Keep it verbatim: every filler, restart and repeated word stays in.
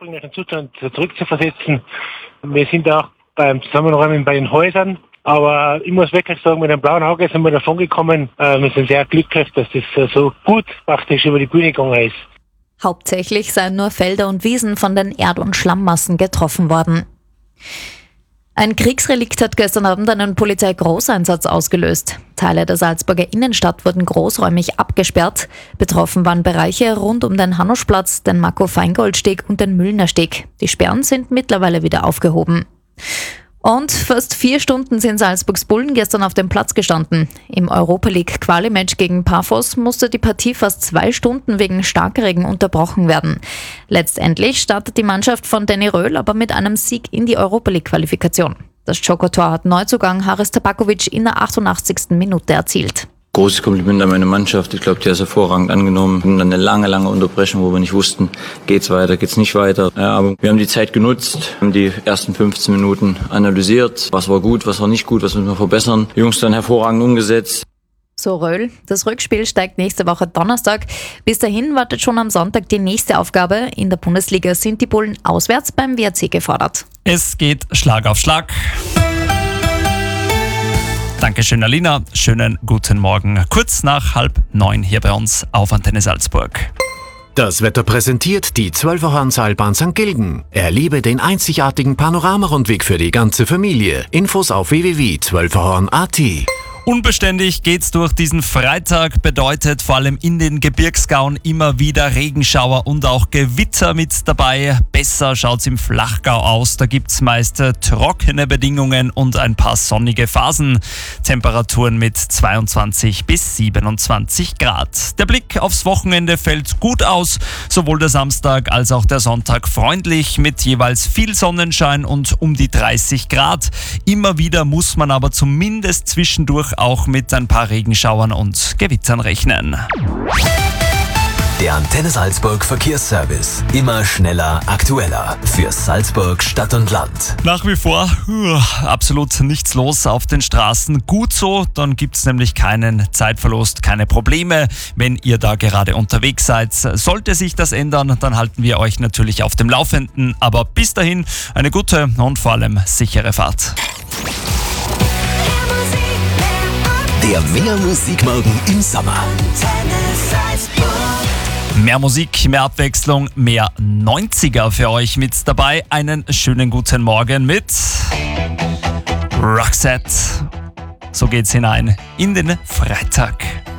ursprünglichen Zustand zurückzuversetzen. Wir sind auch beim Zusammenräumen bei den Häusern. Aber ich muss wirklich sagen, mit einem blauen Auge sind wir davon gekommen. Wir sind sehr glücklich, dass das so gut praktisch über die Bühne gegangen ist. Hauptsächlich seien nur Felder und Wiesen von den Erd- und Schlammmassen getroffen worden. Ein Kriegsrelikt hat gestern Abend einen Polizeigroßeinsatz ausgelöst. Teile der Salzburger Innenstadt wurden großräumig abgesperrt. Betroffen waren Bereiche rund um den Hanuschplatz, den Marco-Feingold-Steg und den Müllner-Steg. Die Sperren sind mittlerweile wieder aufgehoben. Und fast vier Stunden sind Salzburgs Bullen gestern auf dem Platz gestanden. Im Europa-League-Quali-Match gegen Paphos musste die Partie fast zwei Stunden wegen Starkregen unterbrochen werden. Letztendlich startet die Mannschaft von Danny Röhl aber mit einem Sieg in die Europa-League-Qualifikation. Das Joker-Tor hat Neuzugang Haris Tabakovic in der achtundachtzigsten Minute erzielt. Großes Kompliment an meine Mannschaft. Ich glaube, die hat es hervorragend angenommen. Wir hatten dann eine lange, lange Unterbrechung, wo wir nicht wussten, geht's weiter, geht's nicht weiter. Ja, aber wir haben die Zeit genutzt, haben die ersten fünfzehn Minuten analysiert. Was war gut, was war nicht gut, was müssen wir verbessern. Die Jungs dann hervorragend umgesetzt. So Röhl. Das Rückspiel steigt nächste Woche Donnerstag. Bis dahin wartet schon am Sonntag die nächste Aufgabe. In der Bundesliga sind die Bullen auswärts beim W R C gefordert. Es geht Schlag auf Schlag. Dankeschön, Alina. Schönen guten Morgen. Kurz nach halb neun hier bei uns auf Antenne Salzburg. Das Wetter präsentiert die Zwölferhorn-Seilbahn Sankt Gilgen. Erlebe den einzigartigen Panoramarundweg für die ganze Familie. Infos auf w w w punkt zwölferhorn punkt a t. Unbeständig geht's durch diesen Freitag, bedeutet vor allem in den Gebirgsgauen immer wieder Regenschauer und auch Gewitter mit dabei. Besser schaut's im Flachgau aus, da gibt's meist trockene Bedingungen und ein paar sonnige Phasen. Temperaturen mit zweiundzwanzig bis siebenundzwanzig Grad. Der Blick aufs Wochenende fällt gut aus, sowohl der Samstag als auch der Sonntag freundlich mit jeweils viel Sonnenschein und um die dreißig Grad. Immer wieder muss man aber zumindest zwischendurch auch mit ein paar Regenschauern und Gewittern rechnen. Der Antenne Salzburg Verkehrsservice. Immer schneller, aktueller. Für Salzburg Stadt und Land. Nach wie vor uh, absolut nichts los auf den Straßen. Gut so, dann gibt's nämlich keinen Zeitverlust, keine Probleme, wenn ihr da gerade unterwegs seid. Sollte sich das ändern, dann halten wir euch natürlich auf dem Laufenden. Aber bis dahin eine gute und vor allem sichere Fahrt. Der Mehr Musikmorgen im Sommer. Mehr Musik, mehr Abwechslung, mehr neunziger für euch mit dabei. Einen schönen guten Morgen mit Roxette. So geht's hinein in den Freitag.